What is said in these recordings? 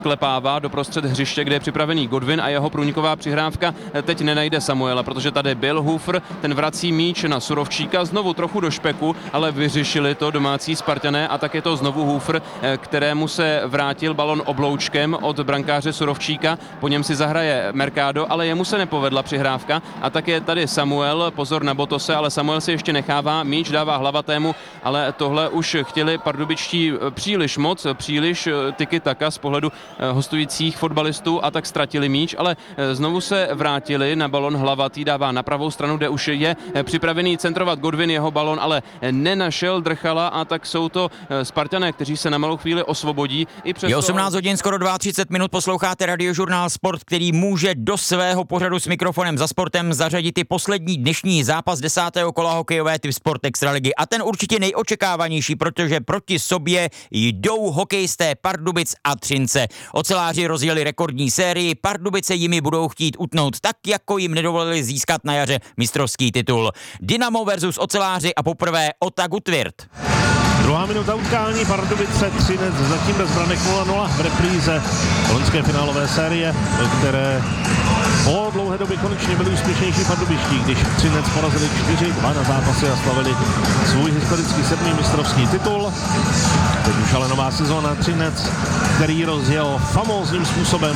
Klepává do prostřed hřiště, kde je připravený Godwin a jeho průniková přihrávka teď nenajde Samuela, protože tady byl Hůfr, ten vrací míč na Surovčíka, znovu trochu do špeku, ale vyřešili to domácí Spartané a tak je to znovu Hůfr, kterému se vrátil balon obloučkem od brankáře Surovčíka, po něm si zahraje Mercado, ale jemu se nepovedla přihrávka a tak je tady Samuel, pozor na Botose, ale Samuel si ještě nechává, míč dává Hlavatému, ale tohle už chtěli pardubičtí příliš moc, příliš tiki-taka z pohledu hostujících fotbalistů a tak ztratili míč, ale znovu se vrátili na balon Hlavatý, dává na pravou stranu, kde už je připravený centrovat Godwin, jeho balon ale nenašel Drchala a tak jsou to Spartané, kteří se na malou chvíli osvobodí. Je 18 hodin, skoro 32 minut, posloucháte Radiožurnál Sport, který může do svého pořadu s mikrofonem za sportem zařadit i poslední dnešní zápas 10. kola hokejové typ Sport Extraligy a ten určitě nejočekávanější, protože proti sobě jdou hokejisté Pardubic a Třince. Oceláři rozjeli rekordní sérii, Pardubice jimi budou chtít utnout tak, jako jim nedovolili získat na jaře mistrovský titul. Dynamo versus Oceláři a poprvé Ota Gutwirth. Druhá minuta utkání, Pardubice Třinec zatím bez branek 0-0 v repríze loňské finálové série, které po dlouhé době konečně byli úspěšnější pardubiští, když Třinec porazili 4-2 na zápasy a slavili svůj historický 7. mistrovský titul. Teď už ale nová sezóna, Třinec, který rozjel famózním způsobem,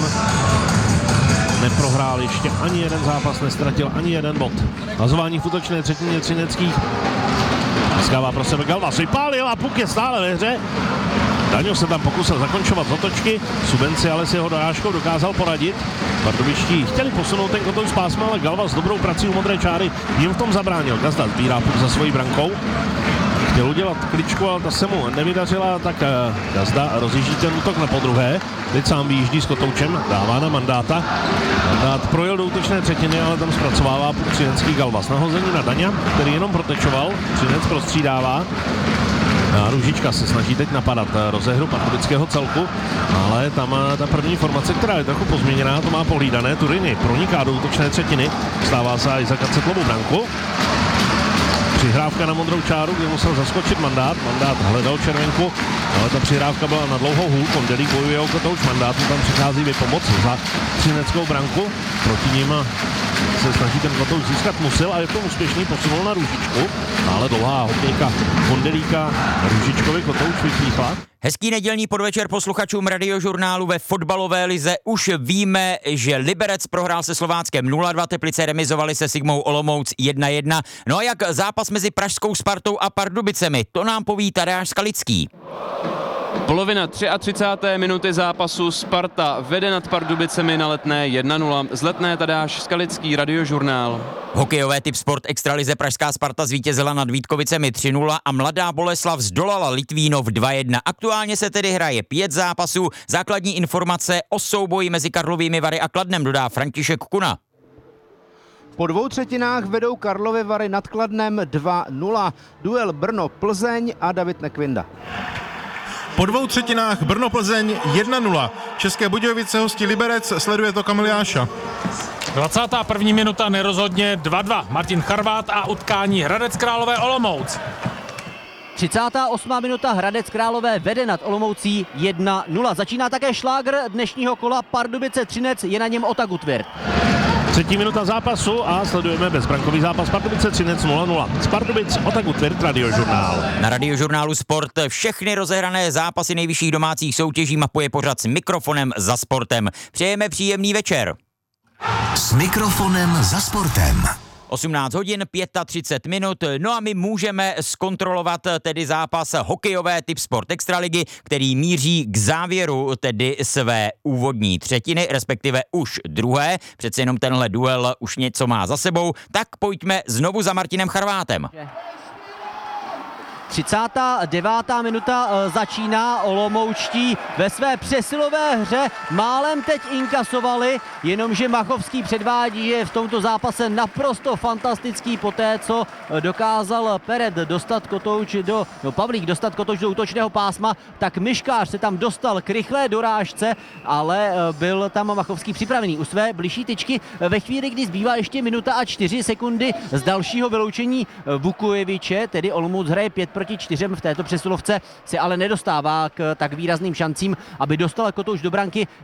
neprohrál ještě ani jeden zápas, nestratil ani jeden bod. Nazování v útočné třetině třineckých získává pro sebe Galvas, vypálil a puk je stále ve hře. Daňo se tam pokusil zakončovat z otočky, Subenci ale s jeho dorážkou dokázal poradit. Pardubičtí chtěli posunout ten kotouč z pásma, ale Galvas s dobrou prací u modré čáry jim v tom zabránil. Gazda sbírá puk za svojí brankou. Chtěl udělat kličku, ale ta se mu nevydařila, tak Gazda rozjíždí ten útok na podruhé. Teď sám vyjíždí s kotoučem, dává na Mandáta. Mandát projel do útočné třetiny, ale tam zpracovává puk třinecký Galvas. Nahození na Daňa, který jenom protečoval, Třinec prostřídává. A Růžička se snaží teď napadat rozehru pardubického celku, ale tam ta první formace, která je trochu pozměněná, to má pohlídané. Turiny proniká do útočné třetiny, stává se i za Kacetlovou branku. Přihrávka na modrou čáru, kde musel zaskočit Mandát. Mandát hledal červenku, ale ta přihrávka byla na dlouhou hůl. Kondelík bojuje o kotouč, Mandát mu tam přichází vypomoc za třineckou branku. Proti ním se snaží ten kotouč získat Musil a je to úspěšný, posunul na Růžičku, ale dlouhá hokejka Kondelíka Růžičkovi kotouč vypíchla. Hezký nedělní podvečer posluchačům Radiožurnálu. Ve fotbalové lize už víme, že Liberec prohrál se Slováckem 0-2, Teplice remizovali se Sigmou Olomouc 1-1. No a jak zápas mezi pražskou Spartou a Pardubicemi, to nám poví Tadeáš Skalický. Polovina 33. minuty zápasu, Sparta vede nad Pardubicemi na Letné 1-0. Z Letné Tadeáš Skalický, Radiožurnál. Hokejové typ Sport Extralize pražská Sparta zvítězila nad Vítkovicemi 3-0 a Mladá Boleslav zdolala Litvínov 2-1. Aktuálně se tedy hraje 5 zápasů. Základní informace o souboji mezi Karlovými Vary a Kladnem dodá František Kuna. Po 2 třetinách vedou Karlovy Vary nad Kladnem 2-0. Duel Brno-Plzeň a David Nekvinda. Po 2 třetinách Brno-Plzeň 1-0. České Budějovice hostí Liberec, sleduje to Kamil Jáša. 21. minuta nerozhodně 2-2. Martin Charvát a utkání Hradec Králové Olomouc. 38. minuta Hradec Králové vede nad Olomoucí 1-0. Začíná také šlágr dnešního kola Pardubice Třinec, je na něm Ota Gutwirth. 3. minuta zápasu a sledujeme bezbrankový zápas Pardubice Třinec 0-0. Z Pardubic Ota Gutwirth, Radiožurnál. Na Radiožurnálu Sport všechny rozehrané zápasy nejvyšších domácích soutěží mapuje pořad s mikrofonem za sportem. Přejeme příjemný večer. S mikrofonem za sportem. 18 hodin 35 minut, no a my můžeme zkontrolovat tedy zápas hokejové typ Sport Extraligy, který míří k závěru tedy své úvodní třetiny, respektive už druhé, přece jenom tenhle duel už něco má za sebou, tak pojďme znovu za Martinem Charvátem. 39. minuta začíná, Olomoučtí ve své přesilové hře málem teď inkasovali, jenomže Machovský předvádí, je v tomto zápase naprosto fantastický poté, co dokázal Peret dostat kotouč Pavlík dostat kotouč do útočného pásma, tak Myškář se tam dostal k rychlé dorážce, ale byl tam Machovský připravený u své bližší tyčky ve chvíli, kdy zbývá ještě minuta a 4 sekundy z dalšího vyloučení Vukojeviče, tedy Olomouc hraje 5-5 proti 4 v této přesilovce se ale nedostává k tak výrazným šancím, aby dostal Kotouš do branky.